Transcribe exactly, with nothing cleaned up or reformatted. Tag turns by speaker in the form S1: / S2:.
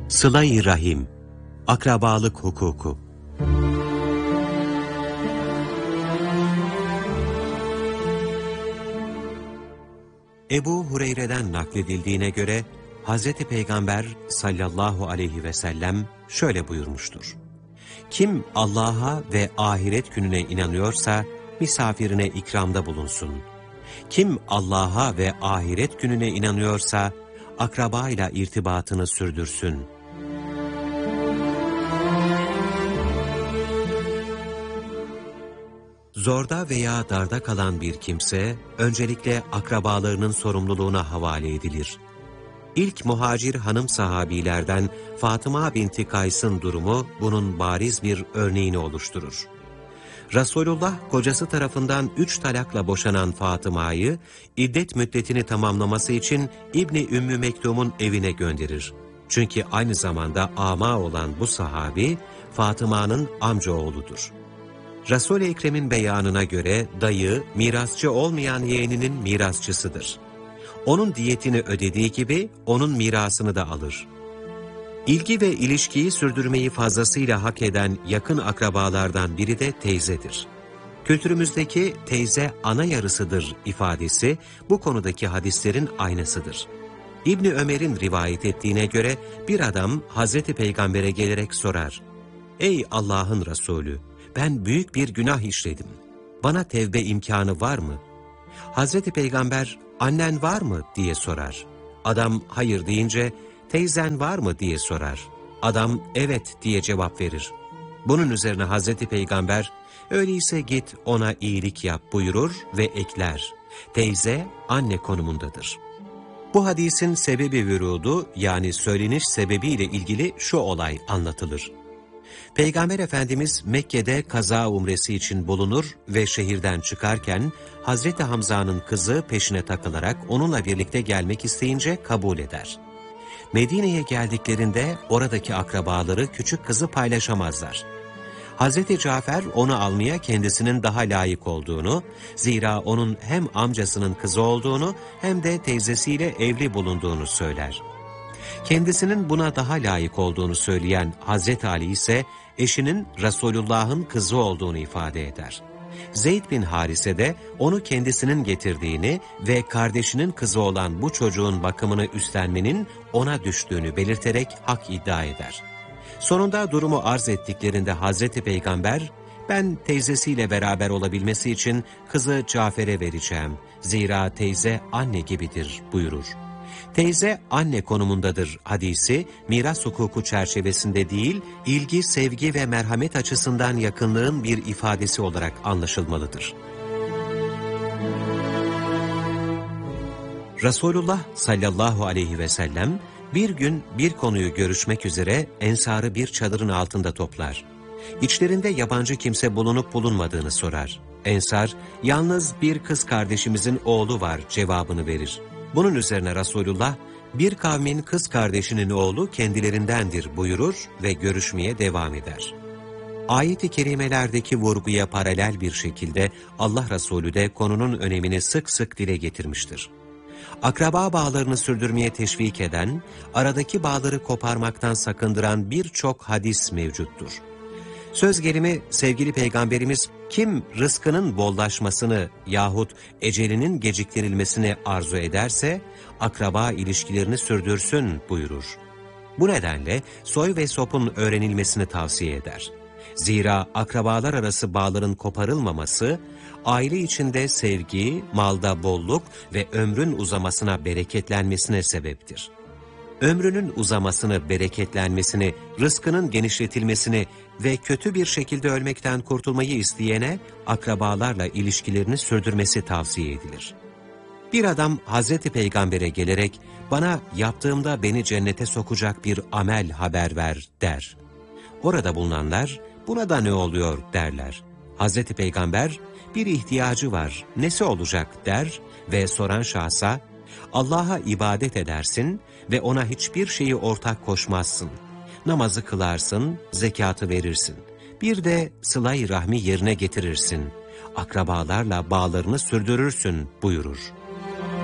S1: Sıla-i Rahim, akrabalık hukuku. Ebu Hureyre'den nakledildiğine göre Hazreti Peygamber sallallahu aleyhi ve sellem şöyle buyurmuştur: Kim Allah'a ve ahiret gününe inanıyorsa misafirine ikramda bulunsun. Kim Allah'a ve ahiret gününe inanıyorsa akrabayla irtibatını sürdürsün. Zorda veya darda kalan bir kimse öncelikle akrabalarının sorumluluğuna havale edilir. İlk muhacir hanım sahabilerden Fatıma binti Kays'ın durumu bunun bariz bir örneğini oluşturur. Resulullah kocası tarafından üç talakla boşanan Fatıma'yı iddet müddetini tamamlaması için İbni Ümmü Mektum'un evine gönderir. Çünkü aynı zamanda ama olan bu sahabi Fatıma'nın amcaoğludur. Resul-i Ekrem'in beyanına göre dayı mirasçı olmayan yeğeninin mirasçısıdır. Onun diyetini ödediği gibi onun mirasını da alır. İlgi ve ilişkiyi sürdürmeyi fazlasıyla hak eden yakın akrabalardan biri de teyzedir. Kültürümüzdeki teyze ana yarısıdır ifadesi bu konudaki hadislerin aynasıdır. İbni Ömer'in rivayet ettiğine göre bir adam Hazreti Peygamber'e gelerek sorar: Ey Allah'ın Resulü, ben büyük bir günah işledim. Bana tevbe imkanı var mı? Hazreti Peygamber, annen var mı diye sorar. Adam hayır deyince, teyzen var mı diye sorar. Adam evet diye cevap verir. Bunun üzerine Hazreti Peygamber, öyleyse git ona iyilik yap buyurur ve ekler. Teyze anne konumundadır. Bu hadisin sebebi vürudu, yani söyleniş sebebiyle ilgili şu olay anlatılır. Peygamber Efendimiz Mekke'de kaza umresi için bulunur ve şehirden çıkarken Hazreti Hamza'nın kızı peşine takılarak onunla birlikte gelmek isteyince kabul eder. Medine'ye geldiklerinde oradaki akrabaları küçük kızı paylaşamazlar. Hazreti Cafer onu almaya kendisinin daha layık olduğunu, zira onun hem amcasının kızı olduğunu hem de teyzesiyle evli bulunduğunu söyler. Kendisinin buna daha layık olduğunu söyleyen Hazreti Ali ise eşinin Resulullah'ın kızı olduğunu ifade eder. Zeyd bin Harise de onu kendisinin getirdiğini ve kardeşinin kızı olan bu çocuğun bakımını üstlenmenin ona düştüğünü belirterek hak iddia eder. Sonunda durumu arz ettiklerinde Hazreti Peygamber, ben teyzesiyle beraber olabilmesi için kızı Cafer'e vereceğim. Zira teyze anne gibidir buyurur. Teyze anne konumundadır hadisi, miras hukuku çerçevesinde değil, ilgi, sevgi ve merhamet açısından yakınlığın bir ifadesi olarak anlaşılmalıdır. Resulullah sallallahu aleyhi ve sellem bir gün bir konuyu görüşmek üzere ensarı bir çadırın altında toplar. İçlerinde yabancı kimse bulunup bulunmadığını sorar. Ensar, yalnız bir kız kardeşimizin oğlu var cevabını verir. Bunun üzerine Resulullah, bir kavmin kız kardeşinin oğlu kendilerindendir buyurur ve görüşmeye devam eder. Ayet-i kerimelerdeki vurguya paralel bir şekilde Allah Resulü de konunun önemini sık sık dile getirmiştir. Akraba bağlarını sürdürmeye teşvik eden, aradaki bağları koparmaktan sakındıran birçok hadis mevcuttur. Söz gelimi sevgili Peygamberimiz, kim rızkının bollaşmasını yahut ecelinin geciktirilmesini arzu ederse, akraba ilişkilerini sürdürsün buyurur. Bu nedenle soy ve sopun öğrenilmesini tavsiye eder. Zira akrabalar arası bağların koparılmaması, aile içinde sevgi, malda bolluk ve ömrün uzamasına bereketlenmesine sebeptir. Ömrünün uzamasını, bereketlenmesini, rızkının genişletilmesini ve kötü bir şekilde ölmekten kurtulmayı isteyene akrabalarla ilişkilerini sürdürmesi tavsiye edilir. Bir adam Hazreti Peygamber'e gelerek bana yaptığımda beni cennete sokacak bir amel haber ver der. Orada bulunanlar buna da ne oluyor derler. Hazreti Peygamber bir ihtiyacı var, nesi olacak der ve soran şahsa Allah'a ibadet edersin ve ona hiçbir şeyi ortak koşmazsın. Namazı kılarsın, zekatı verirsin. Bir de sıla-i rahmi yerine getirirsin. Akrabalarla bağlarını sürdürürsün buyurur.